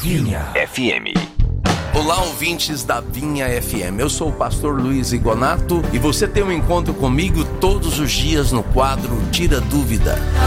Vinha FM. Olá, ouvintes da Vinha FM. Eu sou o pastor Luiz Igonato e você tem um encontro comigo todos os dias no quadro Tira Dúvida.